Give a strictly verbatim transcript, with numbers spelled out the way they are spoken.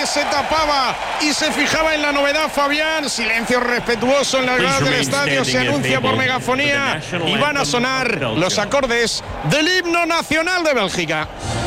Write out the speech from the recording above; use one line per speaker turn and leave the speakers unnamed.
que se tapaba y se fijaba en la novedad, Fabián. Silencio respetuoso en las gradas del estadio. Se anuncia por megafonía y van a sonar los acordes del himno nacional de Bélgica.